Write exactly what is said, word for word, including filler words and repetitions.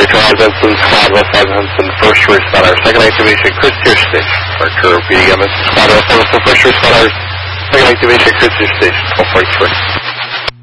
Charlie Charles Ensign, Squad West Ensign, first responder, second activation, Chris Tier Station. Arturo B D M S, Squad West Ensign, first responder, second activation, Chris Tier Station, twelve forty-three.